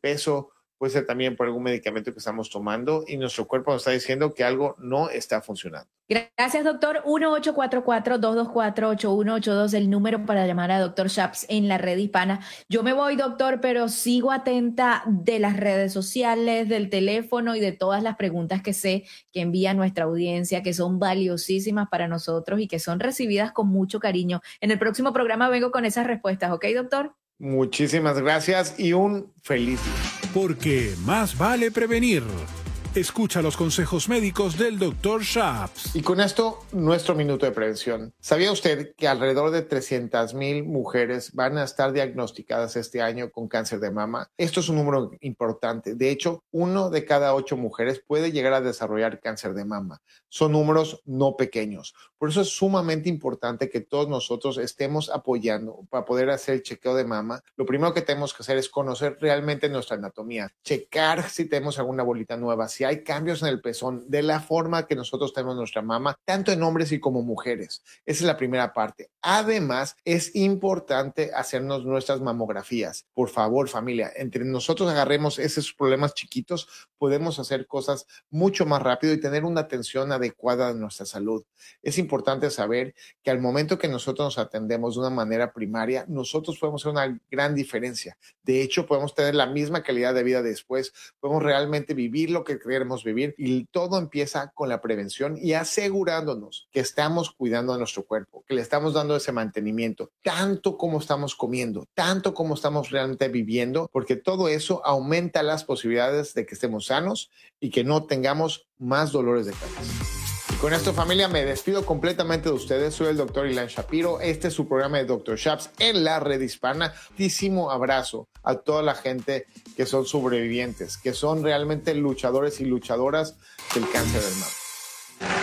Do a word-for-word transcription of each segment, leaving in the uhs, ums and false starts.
peso, puede ser también por algún medicamento que estamos tomando y nuestro cuerpo nos está diciendo que algo no está funcionando. Gracias, doctor. uno ocho cuatro cuatro, dos dos cuatro, ocho uno ocho dos, el número para llamar a doctor Shaps en la red hispana. Yo me voy, doctor, pero sigo atenta de las redes sociales, del teléfono y de todas las preguntas que sé que envía nuestra audiencia, que son valiosísimas para nosotros y que son recibidas con mucho cariño. En el próximo programa vengo con esas respuestas, ¿ok, doctor? Muchísimas gracias y un feliz día. Porque más vale prevenir. Escucha los consejos médicos del doctor Shaps. Y con esto, nuestro minuto de prevención. ¿Sabía usted que alrededor de trescientas mil mujeres van a estar diagnosticadas este año con cáncer de mama? Esto es un número importante. De hecho, uno de cada ocho mujeres puede llegar a desarrollar cáncer de mama. Son números no pequeños. Por eso es sumamente importante que todos nosotros estemos apoyando para poder hacer el chequeo de mama. Lo primero que tenemos que hacer es conocer realmente nuestra anatomía, checar si tenemos alguna bolita nueva, si hay cambios en el pezón, de la forma que nosotros tenemos nuestra mama, tanto en hombres y como mujeres. Esa es la primera parte. Además, es importante hacernos nuestras mamografías. Por favor, familia, entre nosotros agarremos esos problemas chiquitos, podemos hacer cosas mucho más rápido y tener una atención adecuada de nuestra salud. Es importante saber que al momento que nosotros nos atendemos de una manera primaria, nosotros podemos hacer una gran diferencia. De hecho, podemos tener la misma calidad de vida después, podemos realmente vivir lo que queremos vivir y todo empieza con la prevención y asegurándonos que estamos cuidando a nuestro cuerpo, que le estamos dando ese mantenimiento, tanto como estamos comiendo, tanto como estamos realmente viviendo, porque todo eso aumenta las posibilidades de que estemos sanos y que no tengamos más dolores de cabeza. Y con esto, familia, me despido completamente de ustedes. Soy el doctor Ilan Shapiro. Este es su programa de doctor Shaps en la red hispana. Muchísimo abrazo a toda la gente que son sobrevivientes, que son realmente luchadores y luchadoras del cáncer del mama.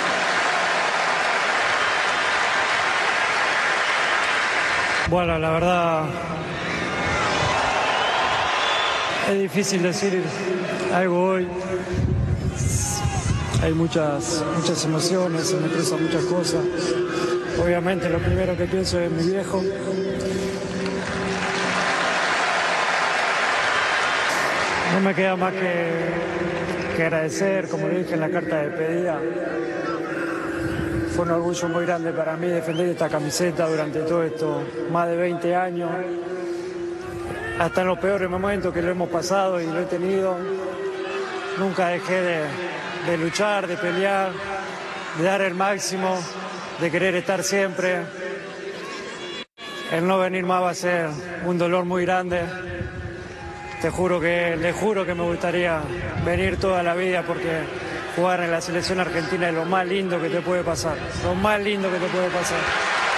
Bueno, la verdad es difícil decir algo hoy. Hay muchas, muchas emociones, se me cruzan muchas cosas. Obviamente lo primero que pienso es mi viejo. No me queda más que, que agradecer, como le dije en la carta de despedida. Fue un orgullo muy grande para mí defender esta camiseta durante todo esto, más de veinte años. Hasta en los peores momentos que lo hemos pasado y lo he tenido, nunca dejé de, de luchar, de pelear, de dar el máximo, de querer estar siempre. El no venir más va a ser un dolor muy grande. Te juro que, le juro que me gustaría venir toda la vida porque jugar en la selección argentina es lo más lindo que te puede pasar, lo más lindo que te puede pasar.